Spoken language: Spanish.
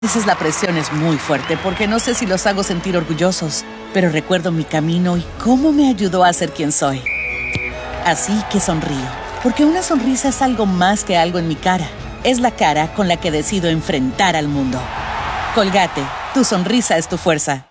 veces la presión es muy fuerte porque no sé si los hago sentir orgullosos, pero recuerdo mi camino y cómo me ayudó a ser quien soy. Así que sonrío, porque una sonrisa es algo más que algo en mi cara. Es la cara con la que decido enfrentar al mundo. Colgate, tu sonrisa es tu fuerza.